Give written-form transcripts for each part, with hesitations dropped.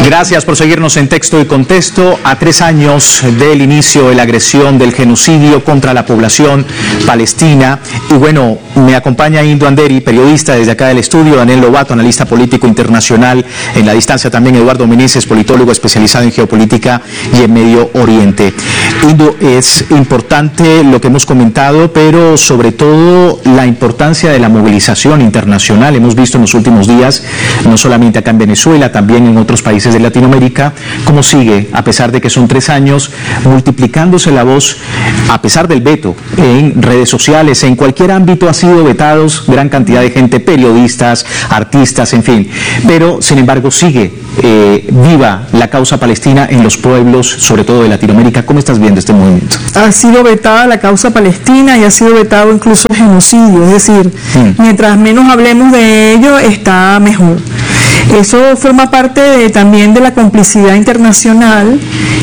Gracias por seguirnos en Texto y Contexto. A 3 años del inicio de la agresión del genocidio contra la población palestina. Y bueno, me acompaña Indo Anderi, periodista desde acá del estudio, Daniel Lobato, analista político internacional, en la distancia también Eduardo Meneses, politólogo especializado en geopolítica y en Medio Oriente. Indo, es importante lo que hemos comentado, pero sobre todo la importancia de la movilización internacional. Hemos visto en los últimos días, no solamente acá en Venezuela, también en otros países de Latinoamérica, cómo sigue, a pesar de que son 3 años, multiplicándose la voz, a pesar del veto en redes sociales, en cualquier ámbito ha sido vetados gran cantidad de gente, periodistas, artistas, en fin, pero sin embargo sigue viva la causa palestina en los pueblos, sobre todo de Latinoamérica. ¿Cómo estás viendo este movimiento? Ha sido vetada la causa palestina y ha sido vetado incluso el genocidio, es decir, mientras menos hablemos de ello, está mejor. Eso forma parte también de la complicidad internacional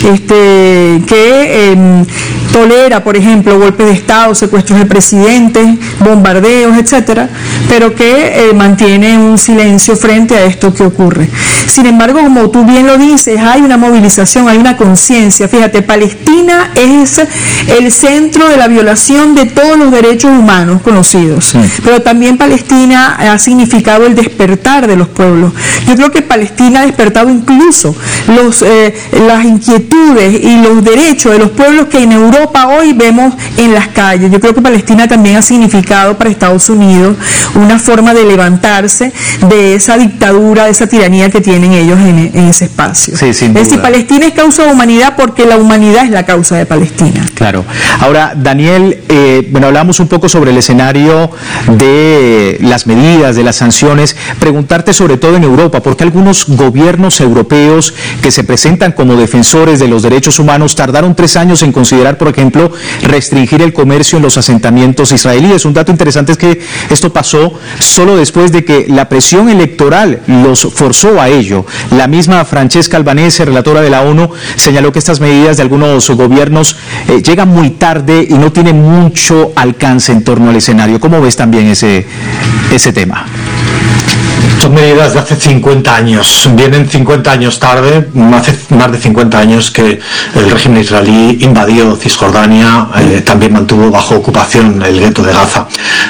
que tolera, por ejemplo, golpes de Estado, secuestros de presidentes, bombardeos, etcétera, pero que mantiene un silencio frente a esto que ocurre. Sin embargo, como tú bien lo dices, hay una movilización, hay una conciencia. Fíjate, Palestina es el centro de la violación de todos los derechos humanos conocidos, pero también Palestina ha significado el despertar de los pueblos. Yo creo que Palestina ha despertado incluso las inquietudes y los derechos de los pueblos que en Europa hoy vemos en las calles. Yo creo que Palestina también ha significado para Estados Unidos una forma de levantarse de esa dictadura, de esa tiranía que tienen ellos en ese espacio. Sí, sin duda. Es decir, Palestina es causa de humanidad porque la humanidad es la causa de Palestina. Claro. Ahora, Daniel, bueno, hablamos un poco sobre el escenario de las medidas, de las sanciones. Preguntarte sobre todo en Europa, porque algunos gobiernos europeos que se presentan como defensores de los derechos humanos tardaron 3 años en considerar, por ejemplo, restringir el comercio en los asentamientos israelíes. Un dato interesante es que esto pasó solo después de que la presión electoral los forzó a ello. La misma Francesca Albanese, relatora de la ONU, señaló que estas medidas de algunos gobiernos llegan muy tarde y no tienen mucho alcance en torno al escenario. ¿Cómo ves también ese tema? Son medidas de hace 50 años, vienen 50 años tarde, hace más de 50 años que el régimen israelí invadió Cisjordania, también mantuvo bajo ocupación el gueto de Gaza.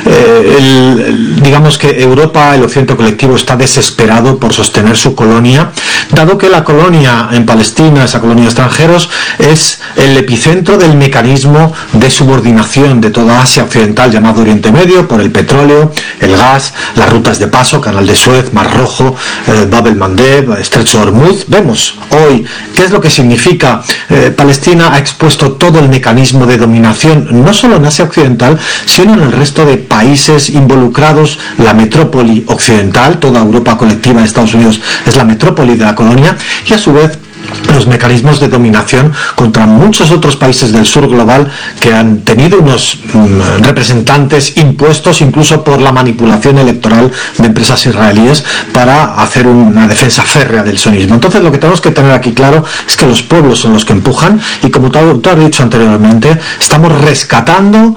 Digamos que Europa, el occidente colectivo, está desesperado por sostener su colonia, dado que la colonia en Palestina, esa colonia de extranjeros, es el epicentro del mecanismo de subordinación de toda Asia Occidental, llamado Oriente Medio, por el petróleo, el gas, las rutas de paso, Canal de Suez, Mar Rojo, Bab el-Mandeb, Estrecho de Hormuz. Vemos hoy qué es lo que significa. Palestina ha expuesto todo el mecanismo de dominación, no solo en Asia Occidental, sino en el resto de países involucrados. La metrópoli occidental, toda Europa colectiva de Estados Unidos es la metrópoli de la colonia, y a su vez los mecanismos de dominación contra muchos otros países del sur global que han tenido unos representantes impuestos incluso por la manipulación electoral de empresas israelíes para hacer una defensa férrea del sionismo. Entonces lo que tenemos que tener aquí claro es que los pueblos son los que empujan, y como tú has dicho anteriormente, estamos rescatando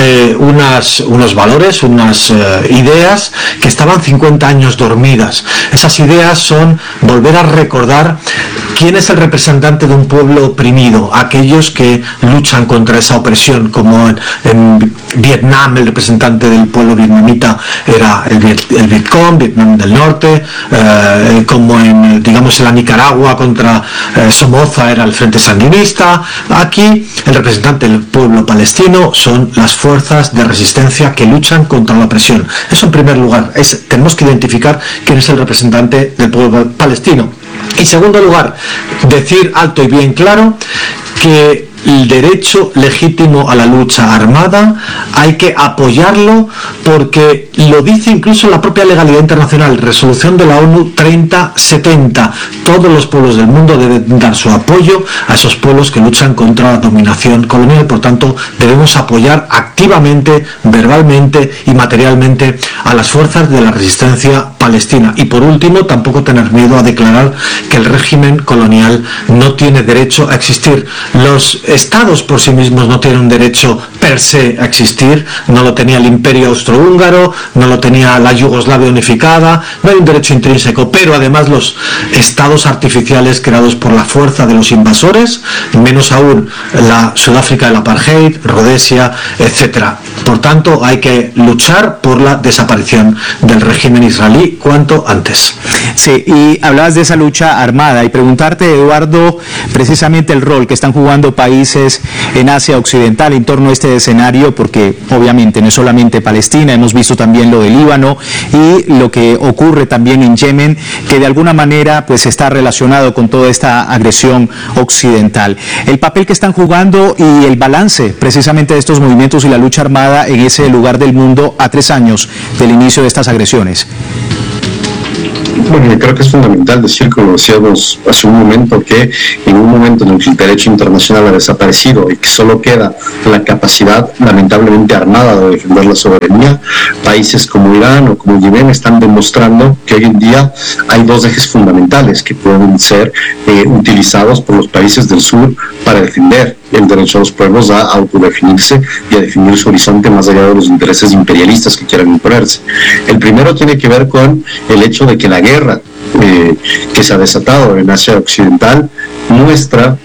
unos valores, unas ideas que estaban 50 años dormidas. Esas ideas son volver a recordar quién es el representante de un pueblo oprimido, aquellos que luchan contra esa opresión, como en Vietnam el representante del pueblo vietnamita era el Vietcong, Vietnam del Norte, como en la Nicaragua contra Somoza era el Frente Sandinista. Aquí el representante del pueblo palestino son las fuerzas de resistencia que luchan contra la opresión. Eso en primer lugar, tenemos que identificar quién es el representante del pueblo palestino. En segundo lugar, decir alto y bien claro que el derecho legítimo a la lucha armada hay que apoyarlo, porque lo dice incluso la propia legalidad internacional, resolución de la ONU 3070. Todos los pueblos del mundo deben dar su apoyo a esos pueblos que luchan contra la dominación colonial. Por tanto, debemos apoyar activamente, verbalmente y materialmente a las fuerzas de la resistencia palestina. Y por último, tampoco tener miedo a declarar que el régimen colonial no tiene derecho a existir. Los estados por sí mismos no tienen un derecho per se a existir, no lo tenía el Imperio Austrohúngaro, no lo tenía la Yugoslavia unificada, no hay un derecho intrínseco, pero además los estados artificiales creados por la fuerza de los invasores, menos aún la Sudáfrica del apartheid, Rhodesia, etcétera. Por tanto, hay que luchar por la desaparición del régimen israelí cuanto antes. Sí, y hablabas de esa lucha armada y preguntarte, Eduardo, precisamente el rol que están jugando países en Asia Occidental en torno a este escenario, porque obviamente no es solamente Palestina, hemos visto también lo de Líbano y lo que ocurre también en Yemen, que de alguna manera pues está relacionado con toda esta agresión occidental. El papel que están jugando y el balance precisamente de estos movimientos y la lucha armada en ese lugar del mundo a 3 años del inicio de estas agresiones. Bueno, yo creo que es fundamental decir, como decíamos hace un momento, que en un momento en el que el derecho internacional ha desaparecido y que solo queda la capacidad lamentablemente armada de defender la soberanía, países como Irán o como Yemen están demostrando que hoy en día hay 2 ejes fundamentales que pueden ser utilizados por los países del sur para defender el derecho de los pueblos a autodefinirse y a definir su horizonte más allá de los intereses imperialistas que quieran imponerse. El primero tiene que ver con el hecho de que la guerra que se ha desatado en Asia Occidental muestra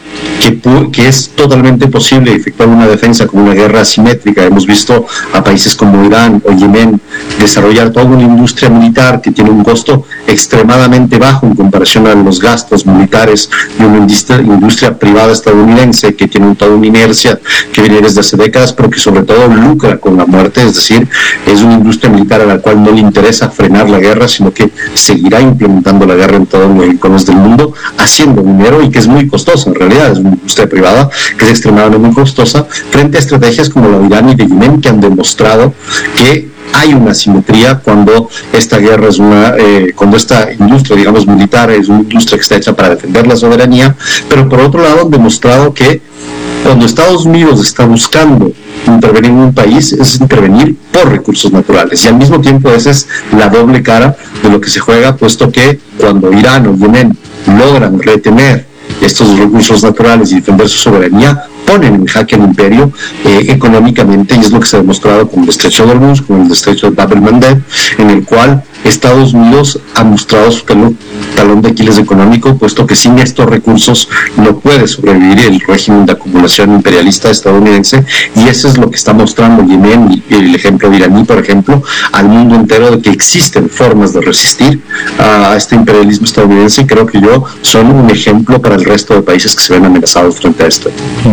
que es totalmente posible efectuar una defensa como una guerra asimétrica. Hemos visto a países como Irán o Yemen desarrollar toda una industria militar que tiene un costo extremadamente bajo en comparación a los gastos militares de una industria privada estadounidense que tiene toda una inercia que viene desde hace décadas, pero que sobre todo lucra con la muerte, es decir, es una industria militar a la cual no le interesa frenar la guerra, sino que seguirá implementando la guerra en todos los rincones del mundo, haciendo dinero, y que es muy costosa en realidad, es una industria privada que es extremadamente costosa, frente a estrategias como la de Irán y de Yemen, que han demostrado que hay una asimetría cuando esta guerra es cuando esta industria, digamos, militar es una industria que está hecha para defender la soberanía, pero por otro lado han demostrado que cuando Estados Unidos está buscando intervenir en un país, es intervenir por recursos naturales, y al mismo tiempo esa es la doble cara de lo que se juega, puesto que cuando Irán o Yemen logran retener estos recursos naturales y defender su soberanía, ponen en jaque al imperio económicamente, y es lo que se ha demostrado con el estrecho de Hormuz, con el estrecho de Bab el-Mandeb, en el cual Estados Unidos ha mostrado su talón de Aquiles económico, puesto que sin estos recursos no puede sobrevivir el régimen de acumulación imperialista estadounidense, y eso es lo que está mostrando Yemen y el ejemplo de Iraní, por ejemplo, al mundo entero, de que existen formas de resistir a este imperialismo estadounidense, y creo que son un ejemplo para el resto de países que se ven amenazados frente a esto.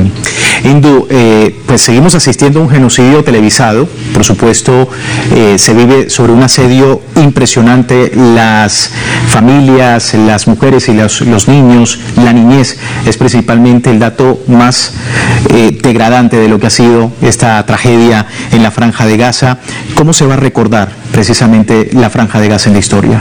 Indu, pues seguimos asistiendo a un genocidio televisado, por supuesto, se vive sobre un asedio impresionante, las familias, las mujeres y los niños, la niñez es principalmente el dato más degradante de lo que ha sido esta tragedia en la Franja de Gaza. ¿Cómo se va a recordar precisamente la Franja de Gaza en la historia?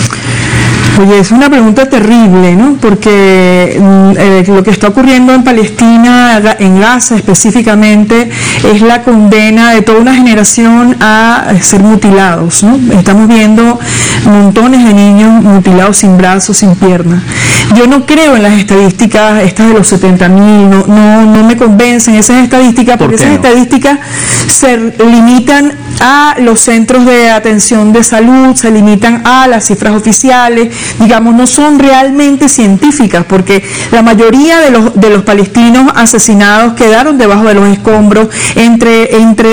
Oye, es una pregunta terrible, ¿no? Porque lo que está ocurriendo en Palestina, en Gaza específicamente, es la condena de toda una generación a ser mutilados, ¿no? Estamos viendo montones de niños mutilados sin brazos, sin piernas. Yo no creo en las estadísticas estas de los 70.000, no me convencen esas estadísticas, porque esas estadísticas se limitan a los centros de atención de salud, se limitan a las cifras oficiales, digamos, no son realmente científicas, porque la mayoría de los palestinos asesinados quedaron debajo de los escombros, entre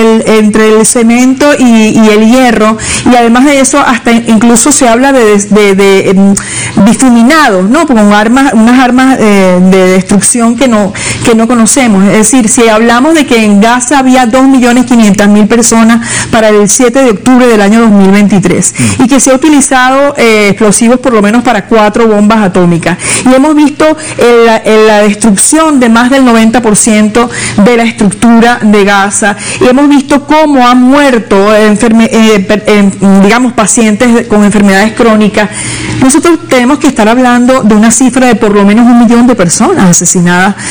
el cemento y el hierro, y además de eso hasta incluso se habla de difuminados, ¿no? Con unas armas de destrucción que no conocemos. Es decir, si hablamos de que en Gaza había 2.500.000 personas para el 7 de octubre del año 2023 y que se ha utilizado explosivos por lo menos para 4 bombas atómicas, y hemos visto la destrucción de más del 90% de la estructura de Gaza, y hemos visto cómo han muerto digamos pacientes con enfermedades crónicas. Nosotros tenemos que estar hablando de una cifra de por lo menos 1 millón de personas asesinadas producto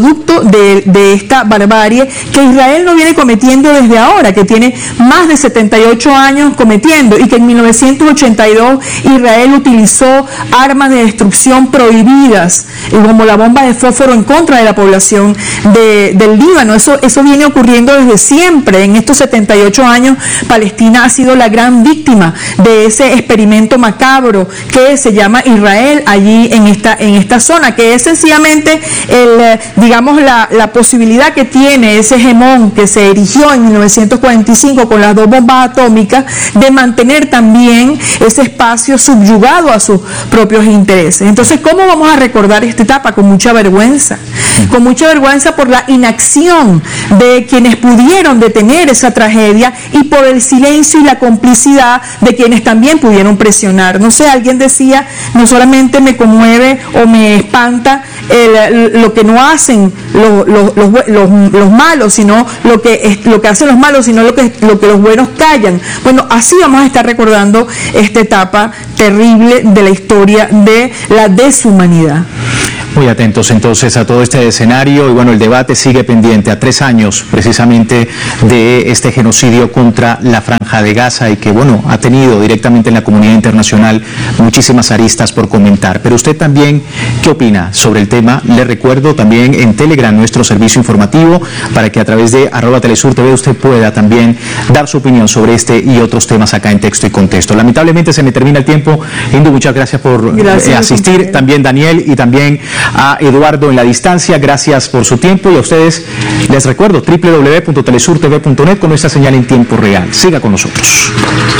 producto de esta barbarie que Israel no viene cometiendo desde ahora, que tiene más de 78 años cometiendo, y que en 1982 Israel utilizó armas de destrucción prohibidas, como la bomba de fósforo en contra de la población del Líbano. Eso viene ocurriendo desde siempre. En estos 78 años, Palestina ha sido la gran víctima de ese experimento macabro que se llama Israel allí en esta zona, que es sencillamente la posibilidad que tiene ese hegemón que se erigió en 1945 con las 2 bombas atómicas de mantener también ese espacio subyugado a sus propios intereses. Entonces, ¿cómo vamos a recordar esta etapa? Con mucha vergüenza por la inacción de quienes pudieron detener esa tragedia y por el silencio y la complicidad de quienes también pudieron presionar. No sé, alguien decía, no solamente me conmueve o me espanta lo que no hacen los malos, sino lo que hacen los malos, sino lo que los buenos callan. Bueno, así vamos a estar recordando esta etapa terrible de la historia de la deshumanidad. Muy atentos entonces a todo este escenario, y bueno, el debate sigue pendiente a 3 años precisamente de este genocidio contra la Franja de Gaza, y que bueno, ha tenido directamente en la comunidad internacional muchísimas aristas por comentar. Pero usted también, ¿qué opina sobre el tema? Le recuerdo también en Telegram nuestro servicio informativo, para que a través de @TelesurTV usted pueda también dar su opinión sobre este y otros temas acá en Texto y Contexto. Lamentablemente se me termina el tiempo. Indu, muchas gracias por asistir. También Daniel, y también a Eduardo en la distancia, gracias por su tiempo, y a ustedes les recuerdo www.telesurtv.net con nuestra señal en tiempo real. Siga con nosotros.